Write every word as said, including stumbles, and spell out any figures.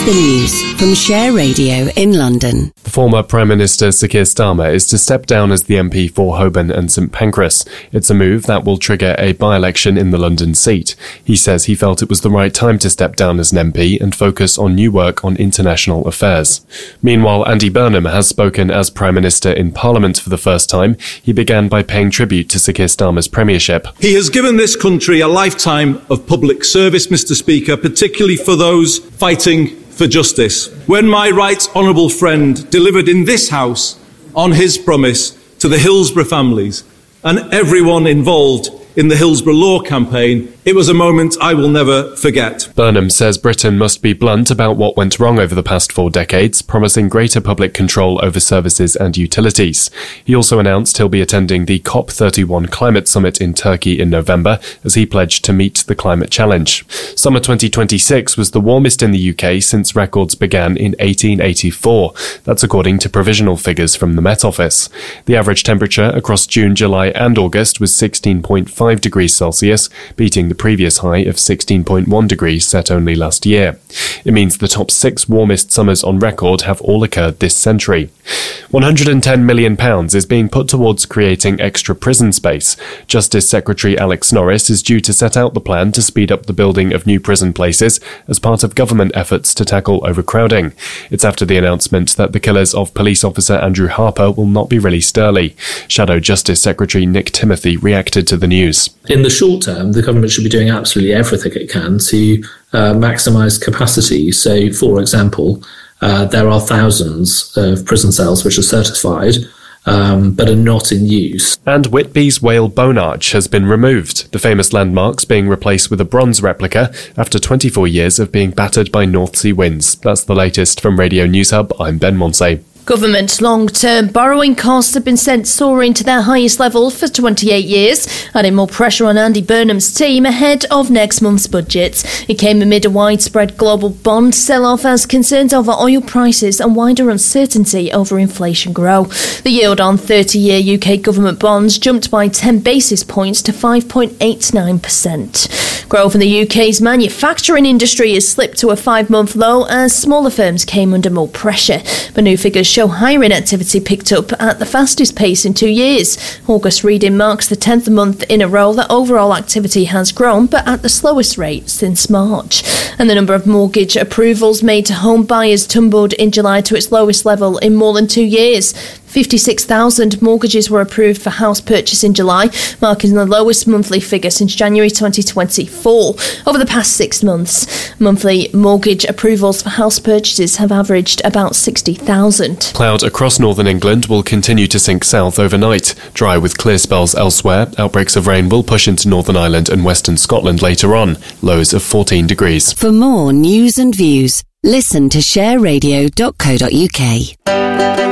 The news from Share Radio in London. Former Prime Minister Sir Keir Starmer is to step down as the M P for Holborn and St Pancras. It's a move that will trigger a by-election in the London seat. He says he felt it was the right time to step down as an M P and focus on new work on international affairs. Meanwhile, Andy Burnham has spoken as Prime Minister in Parliament for the first time. He began by paying tribute to Sir Keir Starmer's premiership. He has given this country a lifetime of public service, Mister Speaker, particularly for those fighting for justice. When my right honourable friend delivered in this House on his promise to the Hillsborough families and everyone involved in the Hillsborough Law campaign, it was a moment I will never forget. Burnham says Britain must be blunt about what went wrong over the past four decades, promising greater public control over services and utilities. He also announced he'll be attending the COP thirty-one climate summit in Turkey in November, as he pledged to meet the climate challenge. Summer twenty twenty-six was the warmest in the U K since records began in eighteen eighty-four. That's according to provisional figures from the Met Office. The average temperature across June, July and August was sixteen point five degrees Celsius, beating the previous high of sixteen point one degrees set only last year. It means the top six warmest summers on record have all occurred this century. one hundred ten million pounds is being put towards creating extra prison space. Justice Secretary Alex Norris is due to set out the plan to speed up the building of new prison places as part of government efforts to tackle overcrowding. It's after the announcement that the killers of police officer Andrew Harper will not be released early. Shadow Justice Secretary Nick Timothy reacted to the news. In the short term, the government should be doing absolutely everything it can to uh, maximise capacity. So, for example, uh, there are thousands of prison cells which are certified um, but are not in use. And Whitby's Whale Bone Arch has been removed, the famous landmarks being replaced with a bronze replica after twenty-four years of being battered by North Sea winds. That's the latest from Radio News Hub. I'm Ben Monsey. Government long-term borrowing costs have been sent soaring to their highest level for twenty-eight years, adding more pressure on Andy Burnham's team ahead of next month's budget. It came amid a widespread global bond sell-off as concerns over oil prices and wider uncertainty over inflation grow. The yield on thirty-year U K government bonds jumped by ten basis points to five point eight nine percent. Growth in the U K's manufacturing industry has slipped to a five-month low as smaller firms came under more pressure. But new figures show hiring activity picked up at the fastest pace in two years. August reading marks the tenth month in a row that overall activity has grown, but at the slowest rate since March. And the number of mortgage approvals made to home buyers tumbled in July to its lowest level in more than two years. fifty-six thousand mortgages were approved for house purchase in July, marking the lowest monthly figure since January twenty twenty-four. Over the past six months, monthly mortgage approvals for house purchases have averaged about sixty thousand. Cloud across northern England will continue to sink south overnight. Dry with clear spells elsewhere, outbreaks of rain will push into Northern Ireland and western Scotland later on, lows of fourteen degrees. For more news and views, listen to share radio dot co dot uk.